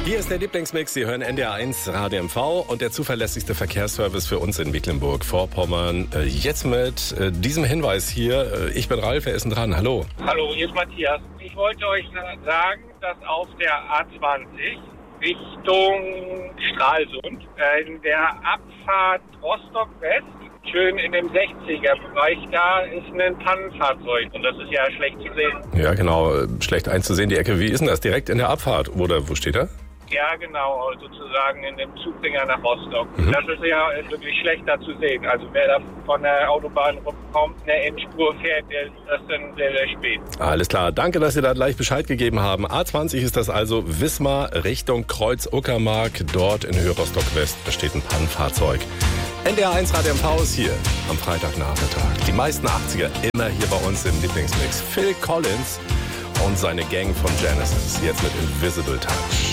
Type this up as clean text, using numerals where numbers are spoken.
Hier ist der Lieblingsmix. Sie hören NDR1 Radio MV und der zuverlässigste Verkehrsservice für uns in Mecklenburg-Vorpommern. Jetzt mit diesem Hinweis hier. Ich bin Ralf, wer ist denn dran? Hallo. Hallo, hier ist Matthias. Ich wollte euch sagen, dass auf der A20 Richtung Stralsund in der Abfahrt Rostock-West, schön in dem 60er-Bereich, da ist ein Pannenfahrzeug und das ist ja schlecht zu sehen. Ja, genau, schlecht einzusehen, die Ecke. Wie ist denn das? Direkt in der Abfahrt? Oder wo steht er? Ja, genau, sozusagen in dem Zubringer nach Rostock. Das ist ja wirklich schlechter zu sehen. Also wer da von der Autobahn rumkommt, eine Endspur fährt, das ist dann sehr, sehr spät. Alles klar, danke, dass Sie da gleich Bescheid gegeben haben. A20 ist das also Wismar Richtung Kreuz-Uckermark. Dort in Höhe Rostock-West steht ein Pannenfahrzeug. NDR1 Radio MV ist hier am Freitagnachmittag. Die meisten 80er immer hier bei uns im Lieblingsmix. Phil Collins und seine Gang von Genesis. Jetzt mit Invisible Touch.